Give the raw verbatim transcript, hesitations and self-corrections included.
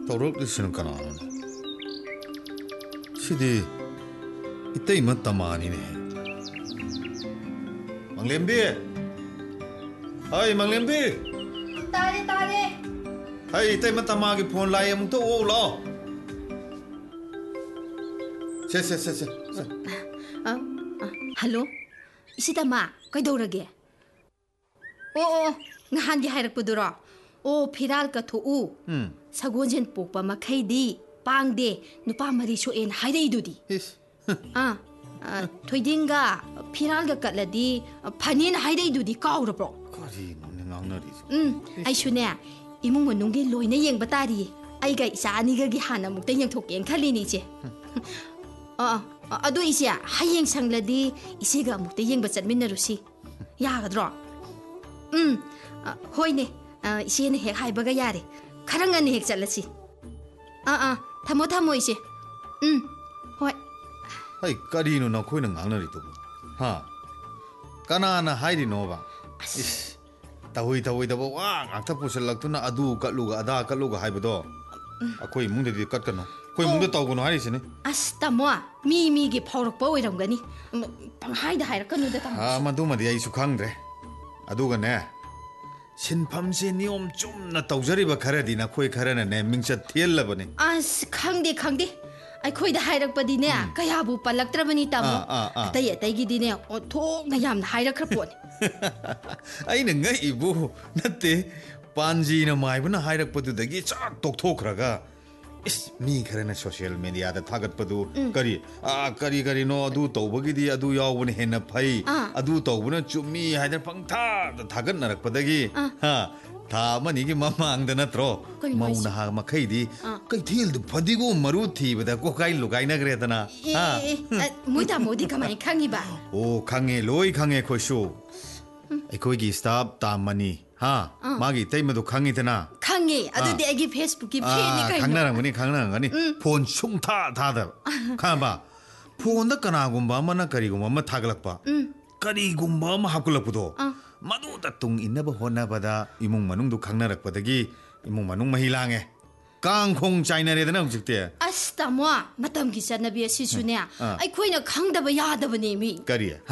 ꯇꯧꯔꯛꯂꯤꯁꯤꯅ ꯀꯅꯥꯅꯣꯅꯦ ꯁꯤꯗꯤ ꯏꯇꯩꯃ ꯇꯃꯥꯅꯤꯅꯦ ꯃꯪꯂꯦꯝꯕꯤ ꯍꯥꯏ ꯃꯪꯂꯦꯝꯕꯤ ꯇꯥꯔꯦ ꯇꯥꯔꯦ ꯍꯥꯏ ꯏꯇꯩꯃ ꯇꯃꯥꯒꯤ ꯐꯣꯟ ꯂꯥꯛꯑꯦ ꯑꯃꯨꯛꯇ ꯑꯣꯛ ꯂꯥꯛꯑꯣ ꯁꯦ ꯁꯦ ꯁꯦ ꯁꯦ ꯍꯜꯂꯣ ꯏꯁꯤꯇꯃꯥ ꯀꯩꯗꯧꯔꯒꯦ ꯑꯣ ꯑꯣ ꯅꯍꯥꯟꯒꯤ ꯍꯥꯏꯔꯛꯄꯗꯨꯔꯣ ꯑꯣ ꯐꯤꯔꯥꯜ ꯀꯠꯊꯣꯛꯎ ꯁꯒꯣꯜꯁꯦꯟ ꯄꯣꯛꯄ ꯃꯈꯩꯗꯤ ꯄꯥꯡꯗꯦ ꯅꯨꯄꯥ ꯃꯔꯤ ꯁꯣꯛꯑꯦꯅ ꯍꯥꯏꯔꯛꯏꯗꯨꯗꯤ ꯑꯥ ꯊꯣꯏꯗꯤꯡꯒ ꯐꯤꯔꯥꯜꯒ ꯀꯠꯂꯗꯤ ꯐꯅꯦꯅ ꯍꯥꯏꯔꯛꯏꯗꯨꯗꯤ ꯀꯥꯎꯔꯕ꯭ꯔꯣ ꯀꯔꯤꯅꯣꯅꯦ ꯉꯥꯡꯅꯔꯤꯁꯦ ꯎꯝ ꯑꯩꯁꯨꯅꯦ ꯏꯃꯨꯡ ꯃꯅꯨꯡꯒꯤ ꯂꯣꯏꯅ ꯌꯦꯡꯕ ꯇꯥꯔꯤꯌꯦ ꯑꯩꯒ ꯏꯆꯥ ꯑꯅꯤꯒꯒꯤ ꯍꯥꯟꯅ ꯑꯃꯨꯛꯇ ꯌꯦꯡꯊꯣꯛꯀꯦꯅ ꯈꯜꯂꯤꯅꯤ ꯏꯆꯦ ꯑꯥ ꯑꯗꯨ ꯏꯆꯦ ꯍꯌꯦꯡ ꯁꯪꯂꯗꯤ ꯏꯆꯦꯒ ꯑꯃꯨꯛꯇ ꯌꯦꯡꯕ ꯆꯠꯃꯤꯟꯅꯔꯨꯁꯤ ꯌꯥꯒꯗ꯭ꯔꯣ ꯎꯝ ꯍꯣꯏꯅꯦ ꯏꯆꯦꯅ ꯍꯦꯛ ꯍꯥꯏꯕꯒ ꯌꯥꯔꯦ ꯈꯔ ꯉꯟꯅ ꯍꯦꯛ ꯆꯠꯂꯁꯤ ꯑꯥ ꯑꯥ ꯊꯝꯃꯣ ꯊꯝꯃꯣ ꯏꯆꯦ ꯎꯝ ꯍꯣꯏ ꯍꯩ ꯀꯔꯤꯅꯣ ꯅꯈꯣꯏꯅ ꯉꯥꯡꯅꯔꯤꯗꯨꯕꯨ ꯍꯥ ꯀꯅꯥꯅ ꯍꯥꯏꯔꯤꯅꯣꯕ ꯏꯁ ꯇꯧꯏ ꯇꯧꯏꯗꯕ ꯋꯥ ꯉꯥꯛꯇ ꯄꯨꯁꯤꯜꯂꯛꯇꯨꯅ ꯑꯗꯨ ꯀꯠꯂꯨꯒ ꯑꯗꯥ ꯀꯠꯂꯨꯒ ꯍꯥꯏꯕꯗꯣ ꯑꯩꯈꯣꯏ ꯏꯃꯨꯡꯗꯗꯤ ꯀꯠꯀꯅꯨ ꯑꯩꯈꯣꯏ ꯏꯃꯨꯡꯗ ꯇꯧꯒꯅꯨ ꯍꯥꯏꯔꯤꯁꯤꯅꯤ ꯑꯁ ꯇꯥꯃꯣ ꯃꯤ ꯃꯤꯒꯤ ꯐꯥꯎꯔꯛꯄ ꯑꯣꯏꯔꯝꯒꯅꯤ ꯄꯪꯍꯥꯏꯗ ꯍꯥꯏꯔꯛꯀꯅꯨꯗ ꯇꯥꯃꯣ ꯃꯗꯨꯃꯗꯤ ꯑꯩꯁꯨ ꯈꯪꯗ꯭ꯔꯦ ꯑꯗꯨꯒꯅꯦ ꯁꯤꯟꯐꯝꯁꯦ ꯅꯤꯌꯣꯝ ꯆꯨꯝꯅ ꯇꯧꯖꯔꯤꯕ ꯈꯔꯗꯤ ꯅꯈꯣꯏ ꯈꯔꯅꯅꯦ ꯃꯤꯡꯆꯠ ꯊꯤꯍꯜꯂꯕꯅꯤ ꯑꯁ ꯈꯪꯗꯦ ꯈꯪꯗꯦ ꯑꯩꯈꯣꯏꯗ ꯍꯥꯏꯔꯛꯄꯗꯤꯅꯦ ꯀꯌꯥꯕꯨ ꯄꯜꯂꯛꯇ꯭ꯔꯕꯅꯤ ꯇꯥꯃꯣ ꯑꯇꯩ ꯑꯇꯩꯒꯤꯗꯤꯅꯦ ꯑꯣꯟꯊꯣꯛꯅ ꯌꯥꯝꯅ ꯍꯥꯏꯔꯛꯈ꯭ꯔ ꯄꯣꯠꯅꯤ ꯑꯩꯅ ꯉꯛꯏꯕꯨ ꯅꯠꯇꯦ ꯄꯥꯟꯖꯤꯅ ꯃꯥꯏꯕꯅ ꯍꯥꯏꯔꯛꯄꯗꯨꯗꯒꯤ ꯆꯥꯛ ꯇꯣꯛꯊꯣꯛꯈ꯭ꯔꯒ इस मी खरने सोशल मीडिया दा थागत पदु करी आ करी करी नो अदु तौबगिदी अदु यावबने हेन फै अदु तौबने चुम्मी हाइदर पंगथा दा थागत नरक पदगी हा था मनिगी ममांग द नत्रो मौना हा मखैदी कैथेल द फदिगो मरु थीबदा कोकाई लुगाई नगरेदना हा मुइदा मोदी कमाई खांगीबा ओ खांगे लोई खांगे खोसु अखोइगी स्टाफ तामनी हा मागी तैमदु खांगीतना खांगे अदुदि एगी फेसबुक की फेनी kai खांगनारंगनी खांगनारंगनी फोन सुंगथा थादा खाबा फोन द कनागुंबा मना करिगुंबा म थागलकपा करिगुंबा म हाकुलपदो मदु द तुंग इन्नबा होनाबदा इमुंग मनुंग दु खांगनारकपदगी इमुंग मनुंग महिलांगे कांखोंग चाइनारेदना हुजिकते अस तमो मतम की चनबी सिसुने अखोइना खांगदबा यादबने मी करिया